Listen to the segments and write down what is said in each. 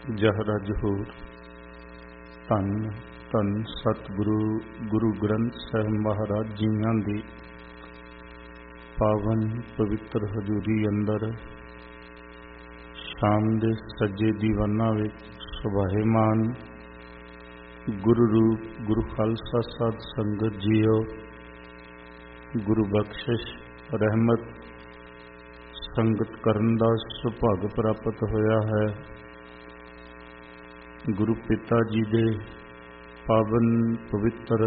ਜਹਰਾ ਜਹੂਰ। ਧੰਨ ਧੰਨ ਸਤਿਗੁਰੂ ਗੁਰੂ ਗ੍ਰੰਥ ਸਾਹਿਬ ਮਹਾਰਾਜ ਜੀਆਂ ਦੀ ਪਾਵਨ ਪਵਿੱਤਰ ਹਜ਼ੂਰੀ ਅੰਦਰ ਸ਼ਾਮ ਦੇ ਸੱਜੇ ਦੀਵਾਨਾਂ ਵਿੱਚ ਸੁਭਾਏਮਾਨ ਗੁਰੂ ਰੂਪ ਗੁਰੂ ਖਾਲਸਾ ਸਾਧ ਸੰਗਤ ਜੀਓ, ਗੁਰੂ ਬਖਸ਼ਿਸ਼ ਰਹਿਮਤ ਸੰਗਤ ਕਰਨ ਦਾ ਸੁਭਾਗ ਪ੍ਰਾਪਤ ਹੋਇਆ ਹੈ। ਗੁਰੂ ਪਿਤਾ ਜੀ ਦੇ ਪਾਵਨ ਪਵਿੱਤਰ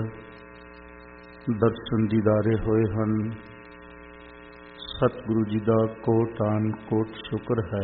ਦਰਸ਼ਨ ਦੀਦਾਰੇ ਹੋਏ ਹਨ। ਸਤਿਗੁਰੂ ਜੀ ਦਾ ਕੋਟਾਨ ਕੋਟ ਸ਼ੁਕਰ ਹੈ।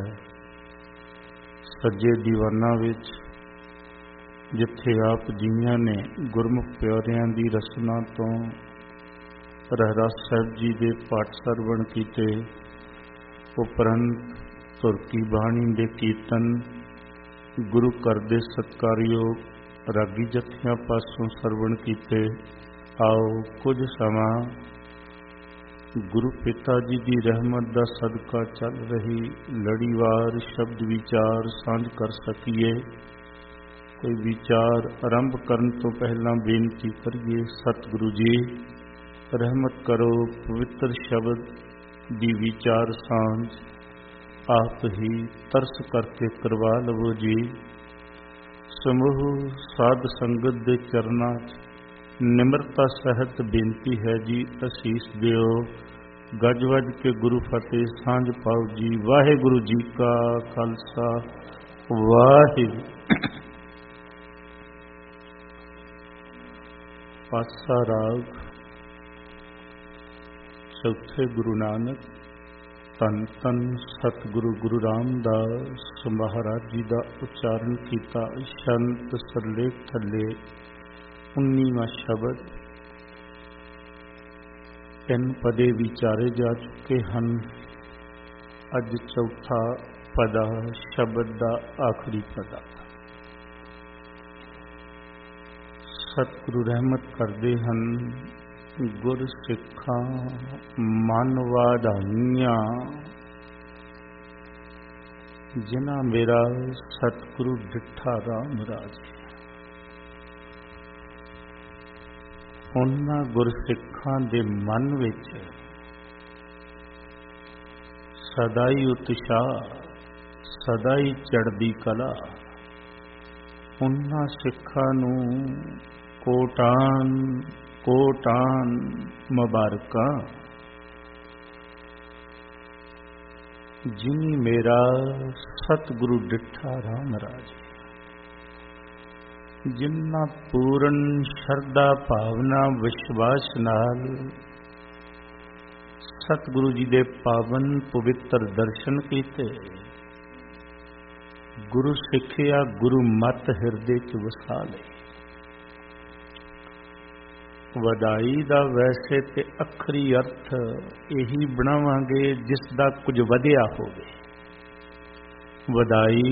ਸੱਜੇ ਦੀਵਾਨਾਂ ਵਿੱਚ ਜਿੱਥੇ ਆਪ ਜੀਆਂ ਨੇ ਗੁਰਮੁਖ ਪਿਆਰਿਆਂ ਦੀ ਰਸਨਾ ਤੋਂ ਰਹਿਰਾਸ ਸਾਹਿਬ ਜੀ ਦੇ ਪਾਠ ਸਰਵਣ ਕੀਤੇ, ਉਪਰੰਤ ਧੁਰ ਕੀ ਬਾਣੀ ਦੇ ਕੀਰਤਨ ਗੁਰੂ ਘਰ ਦੇ ਸਤਿਕਾਰਯੋਗ ਰਾਗੀ ਜਥਿਆਂ ਪਾਸੋਂ ਸਰਵਣ ਕੀਤੇ। ਆਓ ਕੁਝ ਸਮਾਂ ਗੁਰੂ ਪਿਤਾ ਜੀ ਦੀ ਰਹਿਮਤ ਦਾ ਸਦਕਾ ਚੱਲ ਰਹੀ ਲੜੀਵਾਰ ਸ਼ਬਦ ਵਿਚਾਰ ਸਾਂਝ ਕਰ ਸਕੀਏ। ਕੋਈ ਵਿਚਾਰ ਆਰੰਭ ਕਰਨ ਤੋਂ ਪਹਿਲਾਂ ਬੇਨਤੀ ਕਰੀਏ, ਸਤਿਗੁਰੂ ਜੀ ਰਹਿਮਤ ਕਰੋ, ਪਵਿੱਤਰ ਸ਼ਬਦ ਦੀ ਵਿਚਾਰ ਸਾਂਝ ਆਪ ਹੀ ਤਰਸ ਕਰਕੇ ਕਰਵਾ ਲਵੋ ਜੀ। ਸਮੂਹ ਸਾਧ ਸੰਗਤ ਦੇ ਚਰਨਾਂ 'ਚ ਨਿਮਰਤਾ ਸਹਿਤ ਬੇਨਤੀ ਹੈ ਜੀ, ਅਸੀਸ ਦਿਓ। ਗੱਜ ਵੱਜ ਕੇ ਗੁਰੂ ਫਤਿਹ ਸਾਂਝ ਪਾਓ ਜੀ। ਵਾਹਿਗੁਰੂ ਜੀ ਕਾ ਖਾਲਸਾ, ਵਾਹਿਗੁਰੂ। ਪਾਸਾ ਰਾਗ ਚੌਥੇ ਗੁਰੂ ਨਾਨਕ ਧੰਨ ਧੰਨ ਸਤਿਗੁਰੂ ਗੁਰੂ ਰਾਮਦਾਸ ਮਹਾਰਾਜ ਜੀ ਦਾ ਉਚਾਰਨ ਕੀਤਾ। ਸ਼ੰਤ ਸਰਲੇਖ ਥੱਲੇ 19ਵਾਂ ਸ਼ਬਦ। ਤਿੰਨ ਪਦੇ ਵਿਚਾਰੇ ਜਾ ਚੁੱਕੇ ਹਨ। ਅੱਜ ਚੌਥਾ ਪਦਾ ਸ਼ਬਦ ਦਾ ਆਖਰੀ ਪਦਾ। ਸਤਿਗੁਰੂ ਰਹਿਮਤ ਕਰਦੇ ਹਨ, ਗੁਰ ਸਿੱਖਾਂ ਮਨ ਵਾਧਾਈਆਂ, ਜਿਨ੍ਹਾਂ ਮੇਰਾ ਸਤਿਗੁਰੂ ਡਿੱਠਾ ਰਾਮ ਰਾਜ। ਉਹਨਾਂ ਗੁਰਸਿੱਖਾਂ ਦੇ ਮਨ ਵਿੱਚ ਸਦਾ ਹੀ ਉਤਸ਼ਾਹ, ਸਦਾ ਹੀ ਚੜ੍ਹਦੀ ਕਲਾ। ਉਹਨਾਂ ਸਿੱਖਾਂ ਨੂੰ ਕੋਟਾਨ ਕੋਟਾਨ ਮੁਬਾਰਕਾਂ, ਜਿਨੀ ਮੇਰਾ ਸਤਿਗੁਰੂ ਡਿੱਠਾ ਰਾਮ ਰਾਜ। ਜਿਨ੍ਹਾਂ ਪੂਰਨ ਸ਼ਰਧਾ ਭਾਵਨਾ ਵਿਸ਼ਵਾਸ ਨਾਲ ਸਤਿਗੁਰੂ ਜੀ ਦੇ ਪਾਵਨ ਪਵਿੱਤਰ ਦਰਸ਼ਨ ਕੀਤੇ, ਗੁਰੂ ਸਿੱਖਿਆ ਗੁਰੂ ਮਤ ਹਿਰਦੇ 'ਚ ਵਸਾ ਲਈ। ਵਧਾਈ ਦਾ ਵੈਸੇ ਤੇ ਅੱਖਰੀ ਅਰਥ ਇਹੀ ਬਣਾਵਾਂਗੇ ਜਿਸ ਦਾ ਕੁਝ ਵਧਿਆ ਹੋਵੇ। ਵਧਾਈ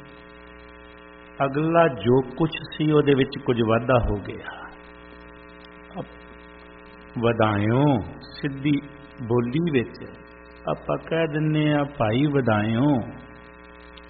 ਅਗਲਾ ਜੋ ਕੁਝ ਸੀ ਉਹਦੇ ਵਿੱਚ ਕੁਝ ਵਾਧਾ ਹੋ ਗਿਆ। ਵਧਾਇਓ ਸਿੱਧੀ ਬੋਲੀ ਵਿੱਚ ਆਪਾਂ ਕਹਿ ਦਿੰਨੇ ਆ, ਭਾਈ ਵਧਾਇਓ।